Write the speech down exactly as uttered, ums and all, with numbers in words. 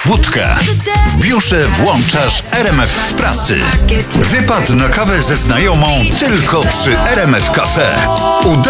Łódka. W biurze włączasz R M F w pracy. Wypad na kawę ze znajomą tylko przy R M F Cafe.